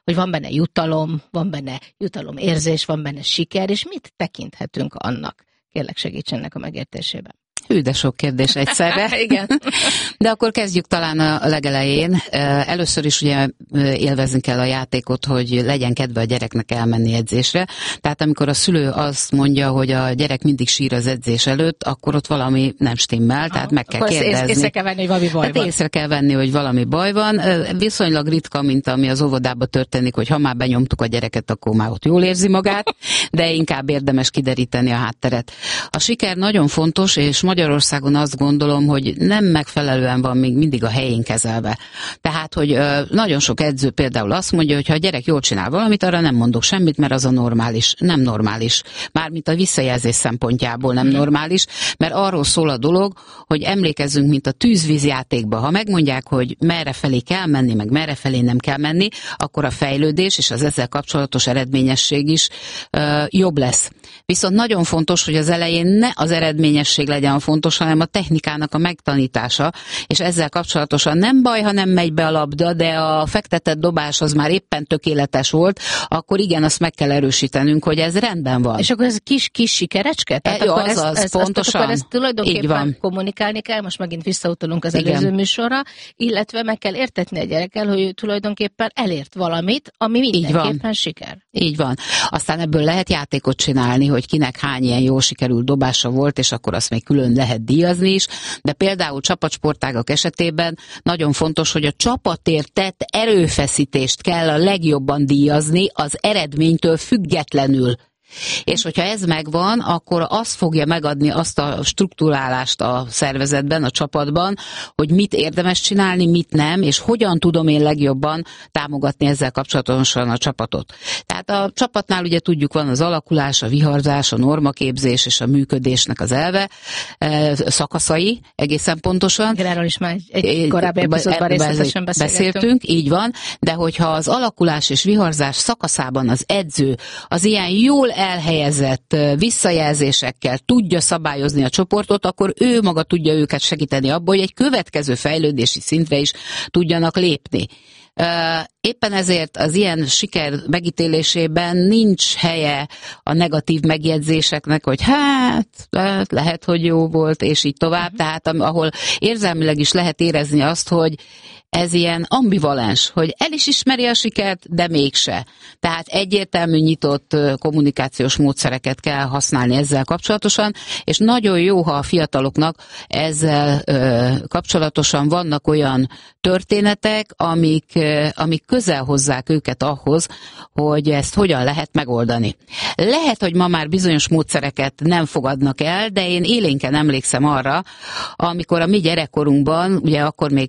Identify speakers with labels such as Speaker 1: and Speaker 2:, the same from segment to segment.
Speaker 1: hogy van benne jutalom, van benne jutalomérzés, van benne siker, és mit tekinthetünk annak? Kérlek, segítsenek a megértésében.
Speaker 2: Hű, de sok kérdés egyszerre.
Speaker 1: Igen.
Speaker 2: De akkor kezdjük talán a legelején. Először is ugye élvezni kell a játékot, hogy legyen kedve a gyereknek elmenni edzésre. Tehát amikor a szülő azt mondja, hogy a gyerek mindig sír az edzés előtt, akkor ott valami nem stimmel, tehát meg kell kérdezni.
Speaker 1: Észre kell venni, hogy valami baj van.
Speaker 2: Észre kell venni, hogy valami baj van. Viszonylag ritka, mint ami az óvodában történik, hogy ha már benyomtuk a gyereket, akkor már ott jól érzi magát, de inkább érdemes kideríteni a hátteret. A siker nagyon fontos, és Magyarországon azt gondolom, hogy nem megfelelően van még mindig a helyén kezelve. Tehát, hogy nagyon sok edző például azt mondja, hogy ha a gyerek jól csinál valamit, arra nem mondok semmit, mert az a normális. Nem normális. Mármint a visszajelzés szempontjából nem normális, mert arról szól a dolog, hogy emlékezzünk, mint a tűzvízjátékban. Ha megmondják, hogy merre felé kell menni, meg merre felé nem kell menni, akkor a fejlődés és az ezzel kapcsolatos eredményesség is jobb lesz. Viszont nagyon fontos, hogy az elején ne az eredményesség legyen a fontos, hanem a technikának a megtanítása, és ezzel kapcsolatosan nem baj, ha nem megy be a labda, de a fektetett dobás az már éppen tökéletes volt, akkor igen, azt meg kell erősítenünk, hogy ez rendben van.
Speaker 1: És akkor ez kis sikerecske? Tehát akkor
Speaker 2: pontosan.
Speaker 1: Akkor ezt tulajdonképpen kommunikálni kell, most megint visszautalunk az előző műsorra, illetve meg kell értetni a gyerekkel, hogy ő tulajdonképpen elért valamit, ami mindenképpen siker.
Speaker 2: Így van. Aztán ebből lehet játékot csinálni, hogy kinek hány ilyen jól sikerült dobása volt, és akkor azt még külön lehet díjazni is, de például csapatsportágak esetében nagyon fontos, hogy a csapatért tett erőfeszítést kell a legjobban díjazni az eredménytől függetlenül. És hogyha ez megvan, akkor az fogja megadni azt a strukturálást a szervezetben, a csapatban, hogy mit érdemes csinálni, mit nem, és hogyan tudom én legjobban támogatni ezzel kapcsolatosan a csapatot. Tehát a csapatnál ugye tudjuk, van az alakulás, a viharzás, a normaképzés és a működésnek az elve, szakaszai egészen pontosan.
Speaker 1: Erről is már egy korábbi epizódban részletesen beszéltünk.
Speaker 2: Így van, de hogyha az alakulás és viharzás szakaszában az edző az ilyen jól elhelyezett visszajelzésekkel tudja szabályozni a csoportot, akkor ő maga tudja őket segíteni abban, hogy egy következő fejlődési szintre is tudjanak lépni. Éppen ezért az ilyen siker megítélésében nincs helye a negatív megjegyzéseknek, hogy hát lehet, hogy jó volt, és így tovább. Tehát ahol érzelmileg is lehet érezni azt, hogy ez ilyen ambivalens, hogy el is ismeri a sikert, de mégse. Tehát egyértelmű nyitott kommunikációs módszereket kell használni ezzel kapcsolatosan, és nagyon jó, ha a fiataloknak ezzel kapcsolatosan vannak olyan történetek, amik közel hozzák őket ahhoz, hogy ezt hogyan lehet megoldani. Lehet, hogy ma már bizonyos módszereket nem fogadnak el, de én élénken emlékszem arra, amikor a mi gyerekkorunkban, ugye akkor még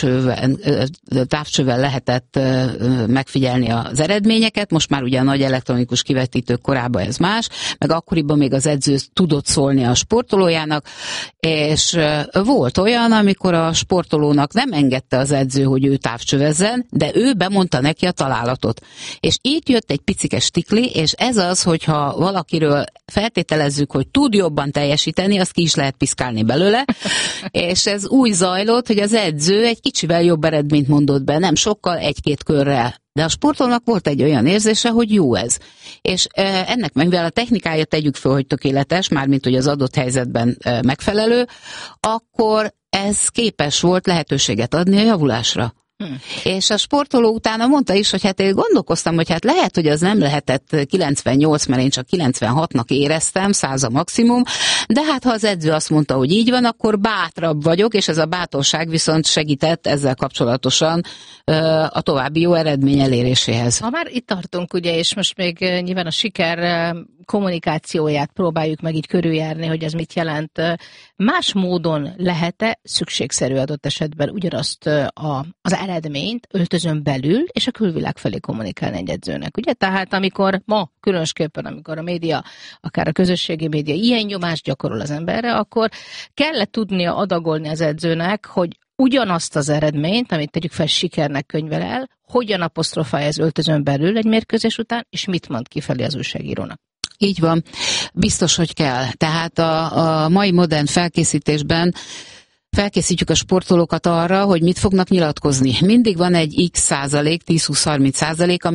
Speaker 2: távcsővel lehetett megfigyelni az eredményeket, most már ugye a nagy elektronikus kivetítők korában ez más, meg akkoriban még az edző tudott szólni a sportolójának, és volt olyan, amikor a sportolónak nem engedte az edző, hogy ő távcsövezzen, de ő bemondta neki a találatot. És így jött egy picike stikli, és ez az, hogyha valakiről feltételezzük, hogy tud jobban teljesíteni, azt ki is lehet piszkálni belőle, és ez úgy zajlott, hogy az edző egy kicsivel jobb eredményt mondott be, nem sokkal, egy-két körrel. De a sportolónak volt egy olyan érzése, hogy jó ez. És ennek mivel a technikája tegyük föl, hogy tökéletes, mármint hogy az adott helyzetben megfelelő, akkor ez képes volt lehetőséget adni a javulásra. És a sportoló utána mondta is, hogy hát én gondolkoztam, hogy hát lehet, hogy az nem lehetett 98, mert én csak 96-nak éreztem, 100 a maximum, de hát ha az edző azt mondta, hogy így van, akkor bátrabb vagyok, és ez a bátorság viszont segített ezzel kapcsolatosan a további jó eredmény eléréséhez.
Speaker 1: Ha már itt tartunk, ugye, és most még nyilván a siker kommunikációját próbáljuk meg így körüljárni, hogy ez mit jelent. Más módon lehet-e szükségszerű adott esetben ugyanazt az eredményt öltözön belül, és a külvilág felé kommunikálni egy edzőnek, ugye? Tehát amikor ma, különösképpen amikor a média, akár a közösségi média ilyen nyomást gyakorol az emberre, akkor kellett tudnia adagolni az edzőnek, hogy ugyanazt az eredményt, amit tegyük fel sikernek könyvel el, hogyan apostrofálja az öltözön belül egy mérkőzés után, és mit mond kifelé az újságírónak.
Speaker 2: Így van. Biztos, hogy kell. Tehát a mai modern felkészítésben felkészítjük a sportolókat arra, hogy mit fognak nyilatkozni. Mindig van egy x százalék, 10-20-30%,